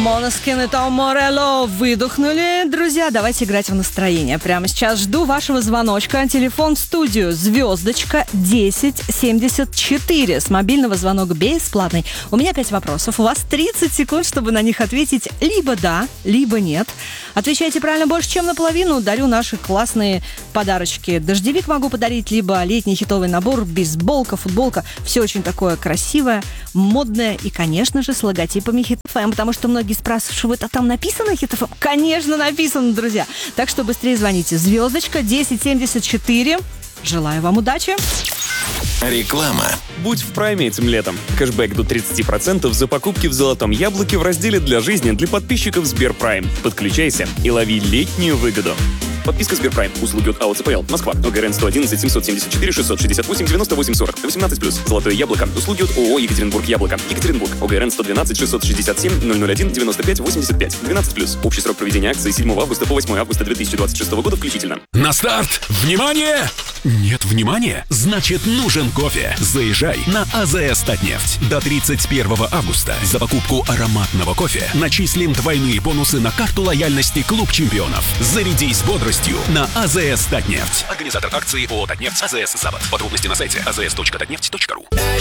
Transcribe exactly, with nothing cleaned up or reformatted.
Måneskin и Том Морелло выдохнули. Друзья, давайте играть в настроение. Прямо сейчас жду вашего звоночка. Телефон в студию звездочка десять семьдесят четыре. С мобильного звонок бесплатный. У меня пять вопросов. У вас тридцать секунд, чтобы на них ответить либо да, либо нет. Отвечайте правильно больше, чем наполовину. Дарю наши классные подарочки. Дождевик могу подарить, либо летний хитовый набор, бейсболка, футболка. Все очень такое красивое, модное и, конечно же, с логотипами Hit эф эм, потому что многие спрашивают, а там написано Hit эф эм? Конечно, написано, друзья. Так что быстрее звоните. Звездочка десять семьдесят четыре. Желаю вам удачи. Реклама. Будь в прайме этим летом. Кэшбэк до тридцать процентов за покупки в Золотом Яблоке в разделе «Для жизни» для подписчиков Сберпрайм. Подключайся и лови летнюю выгоду. Подписка Сберпрайм. Услуги от АО ЦПЛ. Москва. ОГРН сто одиннадцать семьсот семьдесят четыре шестьсот шестьдесят восемь девяносто восемь сорок. восемнадцать плюс. Золотое яблоко. Услуги от ООО Екатеринбург Яблоко. Екатеринбург. ОГРН сто двенадцать шестьсот шестьдесят семь ноль ноль один девяносто пять восемьдесят пять. двенадцать плюс. Общий срок проведения акции седьмого августа по восьмого августа две тысячи двадцать шестого года включительно. На старт! Внимание! Нет внимания? Значит, нужен кофе. Заезжай на АЗС Татнефть. До тридцать первого августа за покупку ароматного кофе начислим двойные бонусы на карту лояльности Клуб чемпионов. Зарядись бодростью на АЗС Татнефть. Организатор акции ООО «Татнефть» АЗС Запад. Подробности на сайте а зэ эс точка татнефть точка ру.